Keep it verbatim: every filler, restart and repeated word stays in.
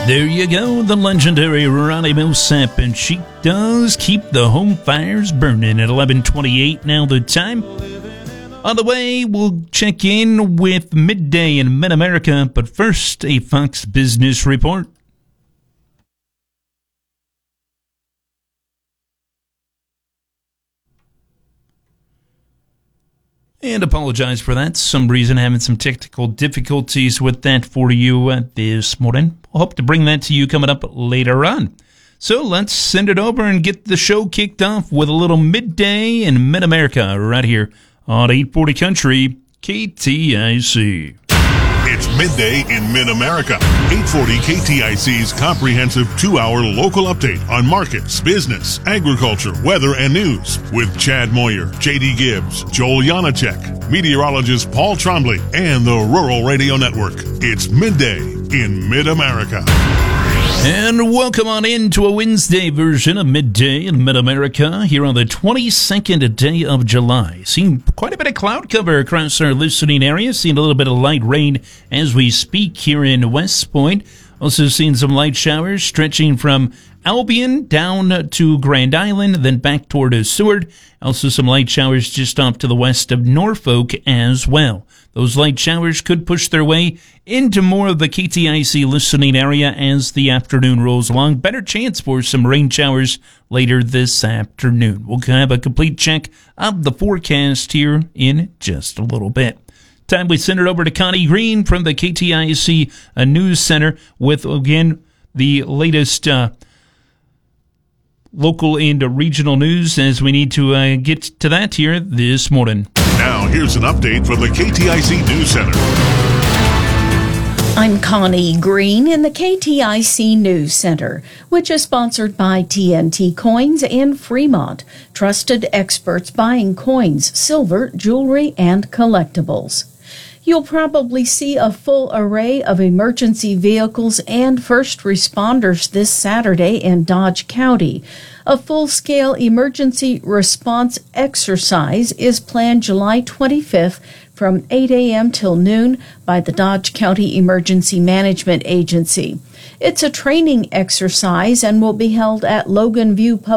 There you go, the legendary Ronnie Milsap, and she does keep the home fires burning at eleven twenty-eight now the time. On the way, we'll check in with Midday in Mid-America, but first, a Fox Business Report. And apologize for that. Some reason having some technical difficulties with that for you uh, this morning. We'll hope to bring that to you coming up later on. So let's send it over and get the show kicked off with a little Midday in Mid-America right here on eight forty Country K T I C. It's Midday in Mid-America. eight forty K T I C's comprehensive two-hour local update on markets, business, agriculture, weather, and news with Chad Moyer, J D Gibbs, Joel Janacek, meteorologist Paul Trombley, and the Rural Radio Network. It's Midday in Mid-America. And welcome on into a Wednesday version of Midday in Mid-America here on the twenty-second day of July. Seeing quite a bit of cloud cover across our listening area. Seeing a little bit of light rain as we speak here in West Point. Also seeing some light showers stretching from Albion down to Grand Island, then back toward Seward. Also some light showers just off to the west of Norfolk as well. Those light showers could push their way into more of the K T I C listening area as the afternoon rolls along. Better chance for some rain showers later this afternoon. We'll have a complete check of the forecast here in just a little bit. Time we send it over to Connie Green from the K T I C uh, News Center with, again, the latest uh, local and regional news as we need to uh, get to that here this morning. Now, here's an update from the K T I C News Center. I'm Connie Green in the K T I C News Center, which is sponsored by T N T Coins and Fremont, trusted experts buying coins, silver, jewelry, and collectibles. You'll probably see a full array of emergency vehicles and first responders this Saturday in Dodge County. A full-scale emergency response exercise is planned July twenty-fifth from eight a.m. till noon by the Dodge County Emergency Management Agency. It's a training exercise and will be held at Logan View Public